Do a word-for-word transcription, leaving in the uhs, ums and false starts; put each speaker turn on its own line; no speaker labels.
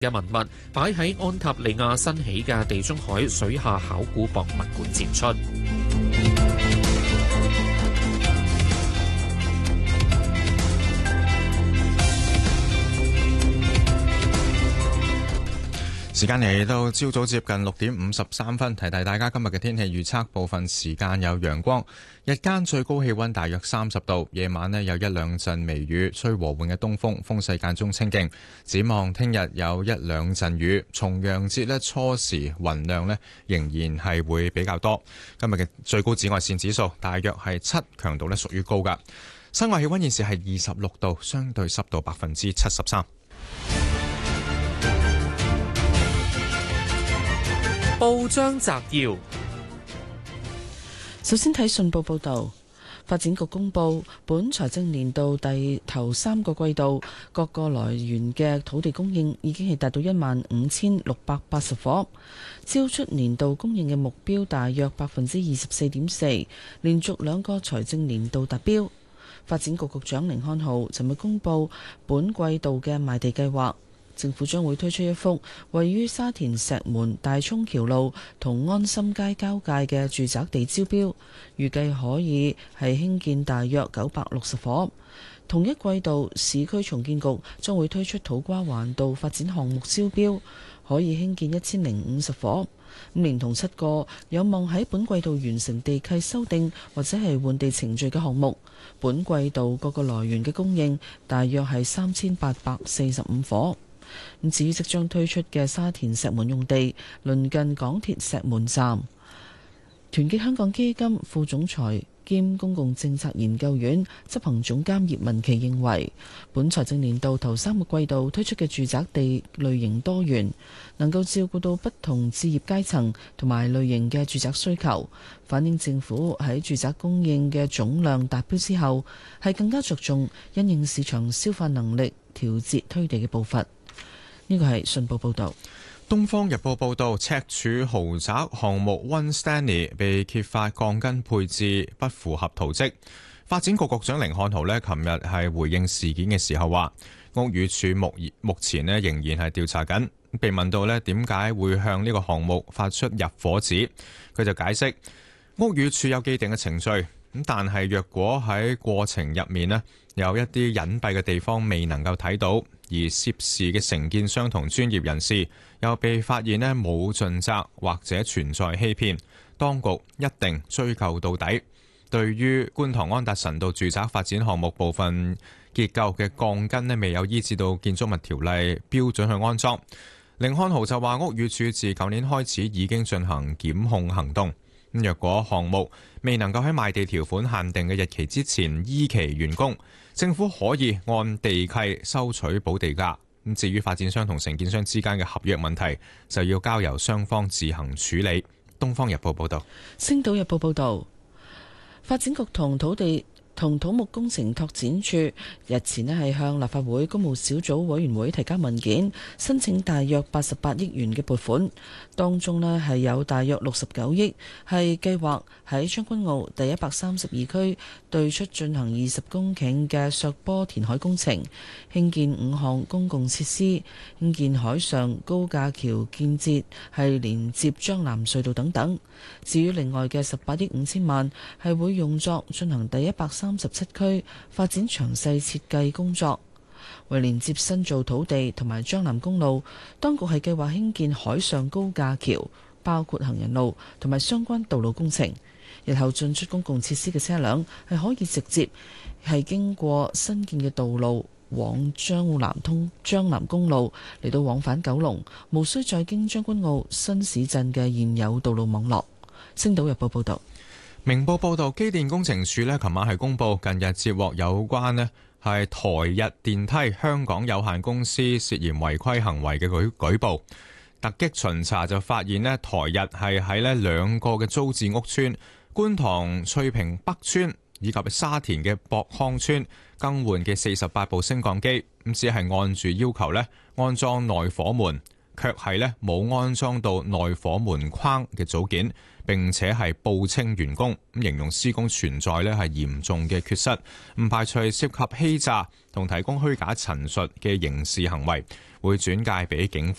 嘅文物擺喺安塔利亞新起嘅地中海水下考古博物館展出。
時間嚟到朝早接近六點五十三分，提提大家今日嘅天氣預測。部分時間有陽光，日間最高氣溫大約三十度，夜晚呢有一兩陣微雨，吹和緩嘅東風，風勢間中清勁。展望聽日有一兩陣雨，重陽節呢初時雲量呢仍然係會比較多。今日嘅最高紫外線指數大約係七，強度呢屬於高㗎。室外氣溫現時係二十六度，相對濕度百分之七十三。
報章摘要：
首先睇信報報道，發展局公布本財政年度第頭三個季度各個來源嘅土地供應已經係達到一萬五千六百八十伙，超出年度供應嘅目標大約百分之二十四點四，連續兩個財政年度達標。發展局局長甯漢豪尋日公布本季度嘅賣地計劃。政府將會推出一幅位於沙田石門大涌橋路同安心街交界嘅住宅地招標，預計可以係興建大約九百六十伙。同一季度，市區重建局將會推出土瓜灣道發展項目招標，可以興建一千零五十伙。咁連同七個有望喺本季度完成地契修訂或者係換地程序嘅項目，本季度各個來源嘅供應大約係三千八百四十五伙。咁至於即將推出嘅沙田石門用地，鄰近港鐵石門站，團結香港基金副總裁兼公共政策研究院執行總監葉文琪認為，本財政年度頭三個季度推出嘅住宅地類型多元，能夠照顧到不同置業階層同埋類型嘅住宅需求，反映政府喺住宅供應嘅總量達標之後，係更加着重因應市場消化能力調節推地嘅步伐。呢個係信報報導。
東方日報報導，赤柱豪宅項目 One Stanley 被揭發鋼筋配置不符合圖則。發展局局長甯漢豪呢，琴日係回應事件嘅時候話，屋宇署目目前呢仍然係調查緊。被問到呢點解會向呢個項目發出入伙紙，佢就解釋屋宇署有既定嘅程序，咁但係若果喺過程入面呢有一啲隱蔽嘅地方未能夠睇到，而涉事嘅承建商同專業人士又被發現呢冇盡責或者存在欺騙，當局一定追究到底。對於觀塘安達臣道住宅發展項目部分結構嘅鋼筋呢未有依照到建築物條例標準去安裝，甯漢豪就話屋宇署自舊年開始已經進行檢控行動。咁若果項目未能夠喺賣地條款限定嘅日期之前依期完工，政府可以按地契收取補地價。咁至於發展商同承建商之間嘅合約問題，就要交由雙方自行處理。東方日報報道。
星島日報報道，發展局同土地同土木工程拓展處日前咧係向立法會公務小組委員會提交文件，申請大約八十八億元嘅撥款，當中咧係有大約六十九億係計劃喺將軍澳第一百三十二區對出進行二十公頃嘅削坡填海工程，興建五項公共設施，興建海上高架橋建設，係連接將藍隧道等等。至於另外嘅十八億五千萬係會用作進行第一百三十七區發展詳細設計工作，為連接新造土地同埋將藍公路，當局係計劃興建海上高架橋，包括行人路同埋相關道路工程。日後進出公共設施嘅車輛係可以直接係經過新建嘅道路往將南通將南公路嚟到往返九龍，無需再經將軍澳新市鎮嘅現有道路網絡。星島日報報道。
明報報道，機電工程署呢琴晚係公布近日接獲有關呢係台日電梯香港有限公司涉嫌違規行為嘅舉舉報，突擊巡查就發現呢台日係喺呢兩個嘅租置屋邨觀塘翠屏北邨以及沙田嘅博康邨更換嘅四十八部升降機，咁只係按住要求呢安裝內火門，卻係呢冇安裝到內火門框嘅組件， 並且係報稱員工，咁形容施工存在咧係嚴重嘅缺失，唔排除涉及欺詐同提供虛假陳述嘅刑事行為，會轉介俾警方。